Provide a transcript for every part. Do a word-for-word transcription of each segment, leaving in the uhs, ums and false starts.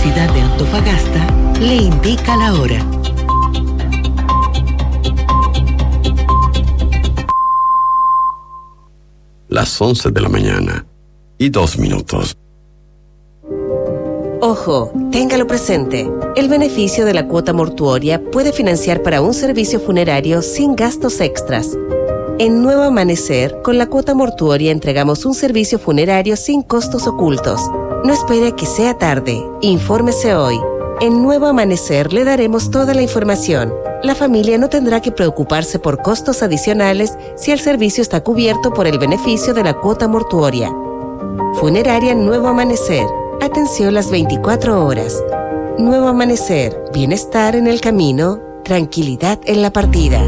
Universidad de Antofagasta le indica la hora. Las once de la mañana y dos minutos. Ojo, téngalo presente. El beneficio de la cuota mortuoria puede financiar para un servicio funerario sin gastos extras. En Nuevo Amanecer, con la cuota mortuoria entregamos un servicio funerario sin costos ocultos. No espere a que sea tarde. Infórmese hoy. En Nuevo Amanecer le daremos toda la información. La familia no tendrá que preocuparse por costos adicionales si el servicio está cubierto por el beneficio de la cuota mortuoria. Funeraria Nuevo Amanecer. Atención las veinticuatro horas. Nuevo Amanecer. Bienestar en el camino. Tranquilidad en la partida.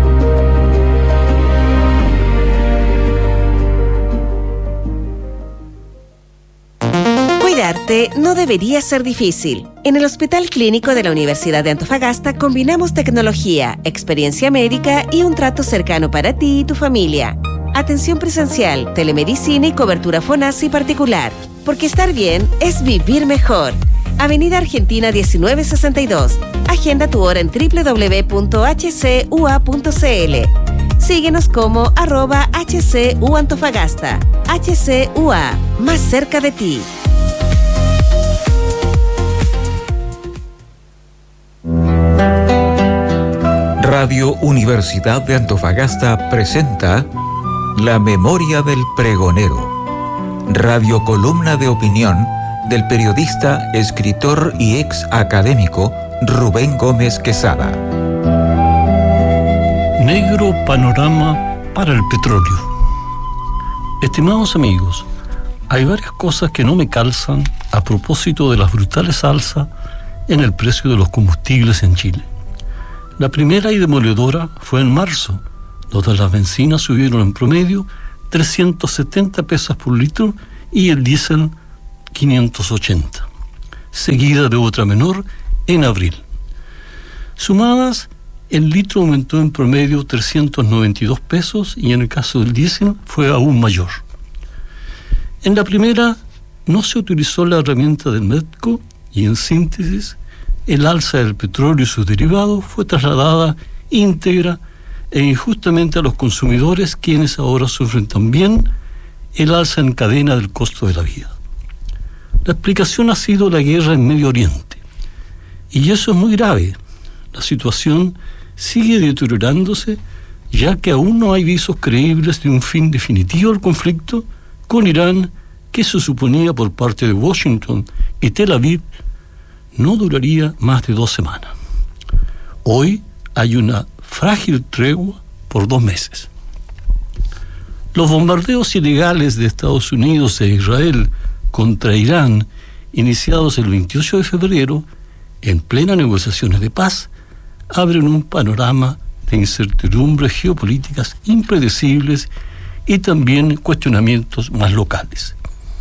Cuidarte no debería ser difícil. En el Hospital Clínico de la Universidad de Antofagasta combinamos tecnología, experiencia médica y un trato cercano para ti y tu familia. Atención presencial, telemedicina y cobertura FONASI particular. Porque estar bien es vivir mejor. Avenida Argentina diecinueve sesenta y dos. Agenda tu hora en doble u doble u doble u punto h c u a punto c l. Síguenos como arroba H C U Antofagasta. H C U A, más cerca de ti. Radio Universidad de Antofagasta presenta La Memoria del Pregonero, radio columna de opinión del periodista, escritor y ex académico Rubén Gómez Quesada. Negro panorama para el petróleo. Estimados amigos, hay varias cosas que no me calzan a propósito de las brutales alzas en el precio de los combustibles en Chile. La primera y demoledora fue en marzo, donde las bencinas subieron en promedio trescientos setenta pesos por litro y el diésel quinientos ochenta, seguida de otra menor en abril. Sumadas, el litro aumentó en promedio trescientos noventa y dos pesos y en el caso del diésel fue aún mayor. En la primera no se utilizó la herramienta del MEDCO y en síntesis, el alza del petróleo y sus derivados fue trasladada íntegra e injustamente a los consumidores, quienes ahora sufren también el alza en cadena del costo de la vida. La explicación ha sido la guerra en Medio Oriente. Y eso es muy grave. La situación sigue deteriorándose, ya que aún no hay visos creíbles de un fin definitivo al conflicto con Irán, que se suponía por parte de Washington y Tel Aviv no duraría más de dos semanas. Hoy hay una frágil tregua por dos meses. Los bombardeos ilegales de Estados Unidos e Israel contra Irán, iniciados el veintiocho de febrero, en plena negociaciones de paz, abren un panorama de incertidumbres geopolíticas impredecibles y también cuestionamientos más locales.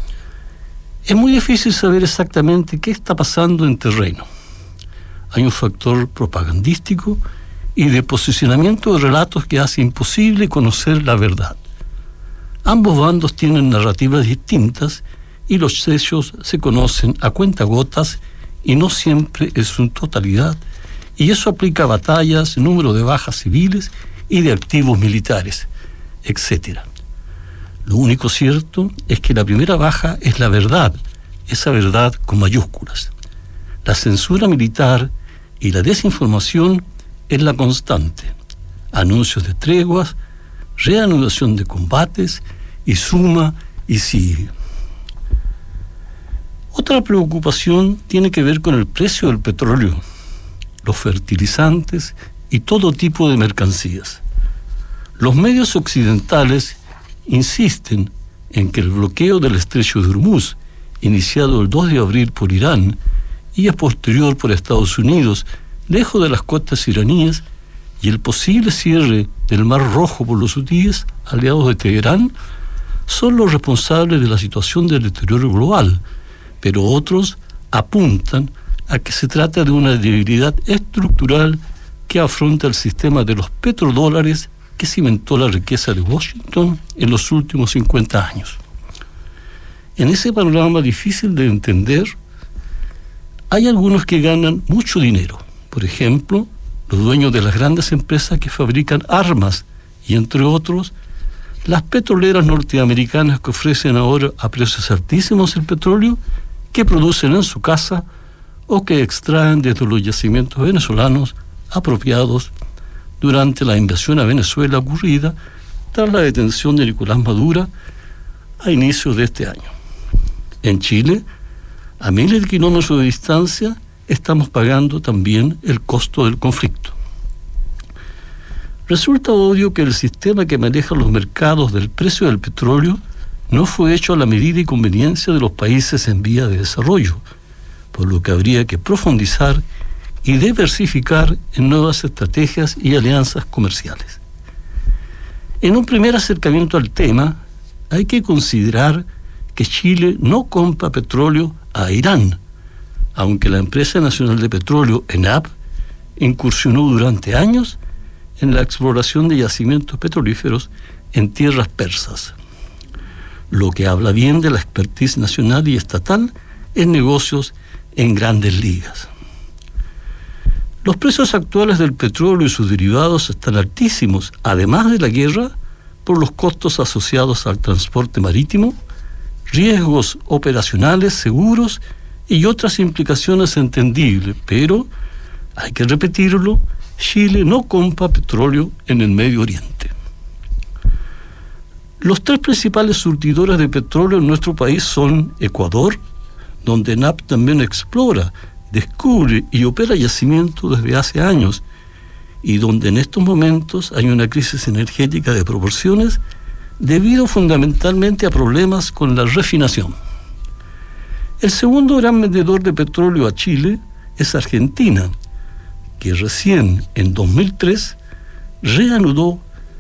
Es muy difícil saber exactamente qué está pasando en terreno. Hay un factor propagandístico y de posicionamiento de relatos que hace imposible conocer la verdad. Ambos bandos tienen narrativas distintas y los hechos se conocen a cuentagotas y no siempre en su totalidad, y eso aplica a batallas, número de bajas civiles y de activos militares, etcétera. Lo único cierto es que la primera baja es la verdad, esa verdad con mayúsculas. La censura militar y la desinformación es la constante. Anuncios de treguas, reanudación de combates y suma y sigue. Otra preocupación tiene que ver con el precio del petróleo, los fertilizantes y todo tipo de mercancías. Los medios occidentales insisten en que el bloqueo del estrecho de Hormuz, iniciado el dos de abril por Irán y a posterior por Estados Unidos, lejos de las costas iraníes, y el posible cierre del Mar Rojo por los hutíes, aliados de Teherán, son los responsables de la situación del deterioro global, pero otros apuntan a que se trata de una debilidad estructural que afronta el sistema de los petrodólares que cimentó la riqueza de Washington en los últimos cincuenta años. En ese panorama difícil de entender, Hay algunos que ganan mucho dinero. Por ejemplo, los dueños de las grandes empresas que fabrican armas y, entre otros, las petroleras norteamericanas que ofrecen ahora a precios altísimos el petróleo que producen en su casa o que extraen desde los yacimientos venezolanos apropiados durante la invasión a Venezuela ocurrida tras la detención de Nicolás Maduro a inicios de este año. En Chile, a miles de kilómetros de distancia, estamos pagando también el costo del conflicto. Resulta obvio que el sistema que maneja los mercados del precio del petróleo no fue hecho a la medida y conveniencia de los países en vía de desarrollo, por lo que habría que profundizar y diversificar en nuevas estrategias y alianzas comerciales. En un primer acercamiento al tema, hay que considerar que Chile no compra petróleo a Irán, aunque la empresa nacional de petróleo, ENAP, incursionó durante años en la exploración de yacimientos petrolíferos en tierras persas, lo que habla bien de la expertise nacional y estatal en negocios en grandes ligas. Los precios actuales del petróleo y sus derivados están altísimos, además de la guerra, por los costos asociados al transporte marítimo, riesgos operacionales, seguros y otras implicaciones entendibles, pero, hay que repetirlo, Chile no compra petróleo en el Medio Oriente. Los tres principales surtidores de petróleo en nuestro país son Ecuador, donde ENAP también explora, descubre y opera yacimientos desde hace años, y donde en estos momentos hay una crisis energética de proporciones debido fundamentalmente a problemas con la refinación. El segundo gran vendedor de petróleo a Chile es Argentina, que recién en dos mil tres reanudó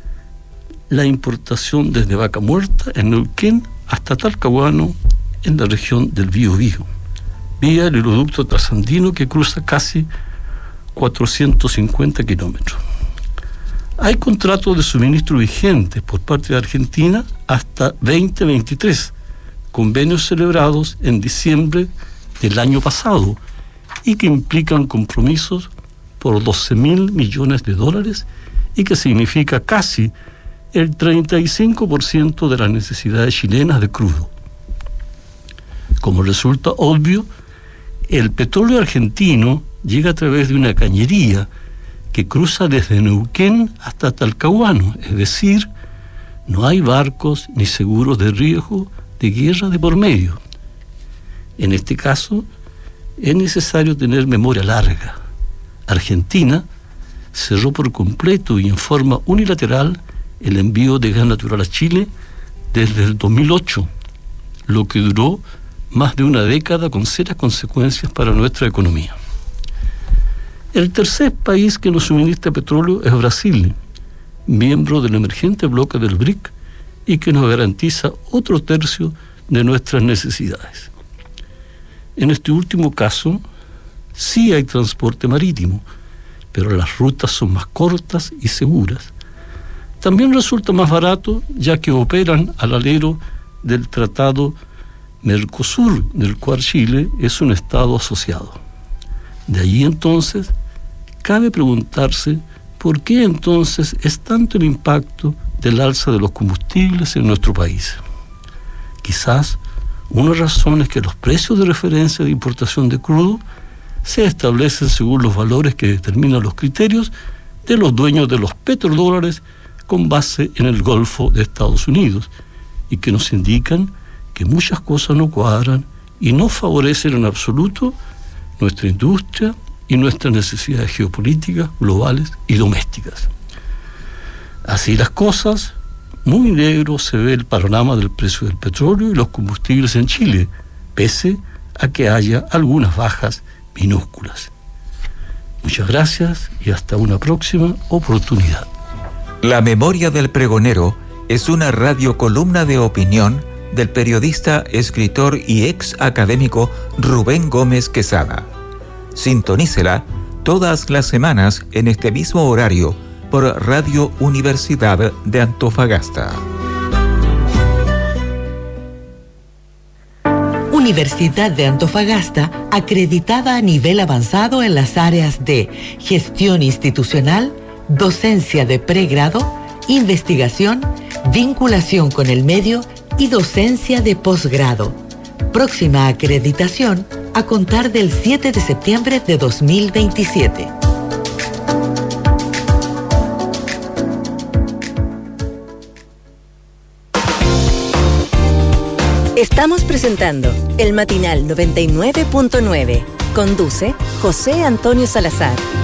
la importación desde Vaca Muerta en Neuquén hasta Talcahuano en la región del Biobío, vía el oleoducto trasandino que cruza casi cuatrocientos cincuenta kilómetros. Hay contratos de suministro vigentes por parte de Argentina hasta veinte veintitrés, convenios celebrados en diciembre del año pasado y que implican compromisos por doce mil millones de dólares y que significa casi el treinta y cinco por ciento de las necesidades chilenas de crudo. Como resulta obvio, el petróleo argentino llega a través de una cañería que cruza desde Neuquén hasta Talcahuano, es decir, no hay barcos ni seguros de riesgo de guerra de por medio. En este caso, es necesario tener memoria larga. Argentina cerró por completo y en forma unilateral el envío de gas natural a Chile desde el dos mil ocho, lo que duró más de una década con serias consecuencias para nuestra economía. El tercer país que nos suministra petróleo es Brasil, miembro del emergente bloque del B R I C y que nos garantiza otro tercio de nuestras necesidades. En este último caso, sí hay transporte marítimo, pero las rutas son más cortas y seguras. También resulta más barato, ya que operan al alero del Tratado Mercosur, del cual Chile es un estado asociado. De allí entonces, cabe preguntarse por qué entonces es tanto el impacto del alza de los combustibles en nuestro país. Quizás una razón es que los precios de referencia de importación de crudo se establecen según los valores que determinan los criterios de los dueños de los petrodólares con base en el Golfo de Estados Unidos y que nos indican que muchas cosas no cuadran y no favorecen en absoluto nuestra industria y nuestras necesidades geopolíticas, globales y domésticas. Así las cosas, muy negro se ve el panorama del precio del petróleo y los combustibles en Chile, pese a que haya algunas bajas minúsculas. Muchas gracias y hasta una próxima oportunidad. La Memoria del Pregonero es una radiocolumna de opinión del periodista, escritor y ex académico Rubén Gómez Quesada. Sintonícela todas las semanas en este mismo horario por Radio Universidad de Antofagasta. Universidad de Antofagasta, acreditada a nivel avanzado en las áreas de gestión institucional, docencia de pregrado, investigación, vinculación con el medio y docencia de posgrado. Próxima acreditación a contar del siete de septiembre de dos mil veintisiete. Estamos presentando el Matinal noventa y nueve punto nueve. Conduce José Antonio Salazar.